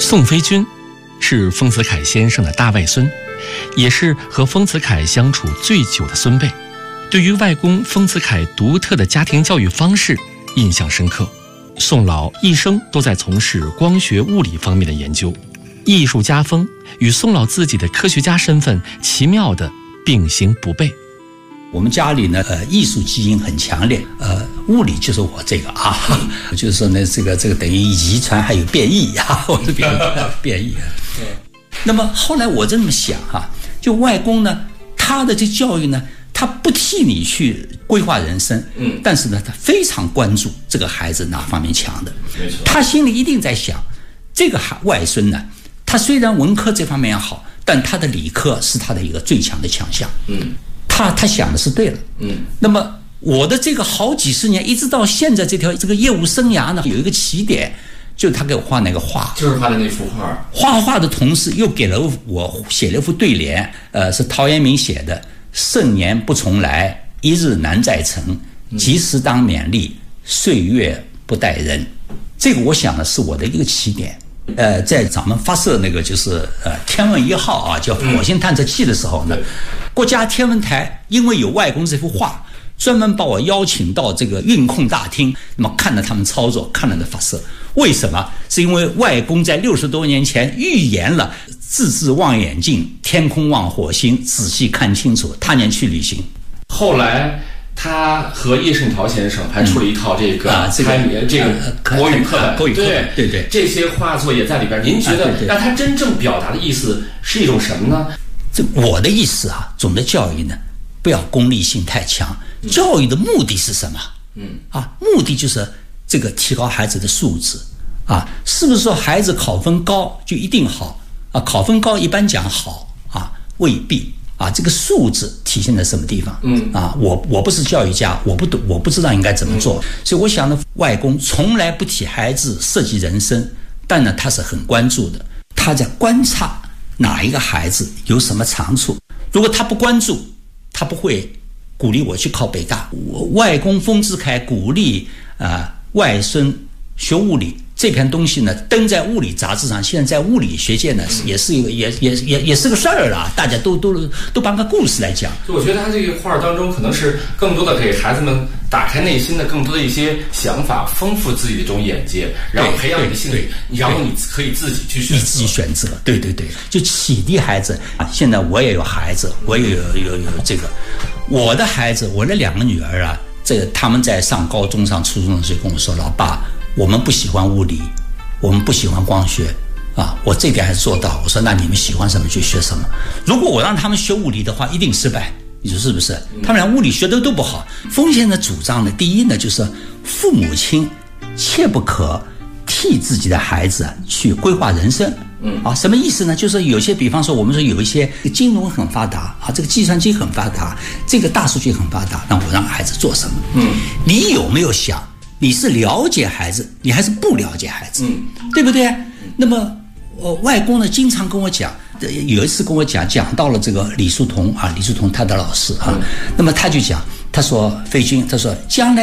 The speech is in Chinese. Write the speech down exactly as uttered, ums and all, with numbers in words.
宋飞军是丰子恺先生的大外孙，也是和丰子恺相处最久的孙辈。对于外公丰子恺独特的家庭教育方式印象深刻。宋老一生都在从事光学物理方面的研究，艺术家风与宋老自己的科学家身份奇妙的并行不悖。 我们家里呢，呃，艺术基因很强烈，呃，物理就是我这个啊，就是说呢，这个这个等于遗传还有变异啊，我是变变异啊。那么后来我这么想哈、啊，就外公呢，他的这教育呢，他不替你去规划人生，嗯，但是呢，他非常关注这个孩子哪方面强的，没错，他心里一定在想，这个外孙呢，他虽然文科这方面好，但他的理科是他的一个最强的强项，嗯。他他想的是对了，嗯，那么我的这个好几十年，一直到现在这条这个业务生涯呢，有一个起点，就是他给我画那个画， 就是画的那幅画。 画画的同时又给了我写了一副对联，呃，是陶渊明写的：“盛年不重来，一日难再晨。及时当勉励，岁月不待人。”这个我想的是我的一个起点。呃，在咱们发射那个就是呃天问一号啊，叫火星探测器的时候呢，国家天文台因为有外公这幅画，专门把我邀请到这个运控大厅，那么看着他们操作，看着那发射。为什么？是因为外公在六十多年前预言了“自制望远镜，天空望火星，仔细看清楚”，他年去旅行。 后来他和叶圣陶先生还出了一套这个、嗯啊、这个这个国语课本， 国语课本，对对， 这些画作也在里边。您觉得让他真正表达的意思是一种什么呢？ 这我的意思啊，总的教育呢，不要功利性太强。教育的目的是什么？嗯啊，目的就是这个提高孩子的素质啊，是不是说孩子考分高就一定好啊？考分高一般讲好啊，未必。啊，这个素质体现在什么地方？嗯啊，我我不是教育家，我不懂，我不知道应该怎么做，嗯、所以我想呢，外公从来不替孩子设计人生，但呢，他是很关注的，他在观察哪一个孩子有什么长处。如果他不关注，他不会鼓励我去考北大。我外公丰子恺鼓励啊、呃、外孙学物理。这篇东西呢，登在物理杂志上，现在在物理学界呢，也是一个，也也也也是个事儿了。大家都都都当个故事来讲。 就我觉得他这个画当中，可能是更多的给孩子们打开内心的更多的一些想法，丰富自己的这种眼界，然后培养你的兴趣，然后你可以自己去选择， 你自己选择。对对对，就启迪孩子啊。现在我也有孩子，我也有有有这个，我的孩子，我的两个女儿啊，这个他们在上高中、上初中的时候跟我说：“老爸。”我们不喜欢物理，我们不喜欢光学啊！我这点还是做到。我说那你们喜欢什么就学什么。如果我让他们学物理的话，一定失败。你说是不是？他们俩物理学的都不好。丰先生的主张呢，第一呢，就是父母亲切不可替自己的孩子去规划人生。嗯啊，什么意思呢？就是有些，比方说我们说有一些金融很发达啊，这个计算机很发达，这个大数据很发达，那我让孩子做什么？嗯，你有没有想？你是了解孩子，你还是不了解孩子，嗯，对不对？那么，呃，外公呢，经常跟我讲，有一次跟我讲，讲到了这个李叔同啊，李叔同他的老师啊，嗯、那么他就讲，他说飞军，他说将来。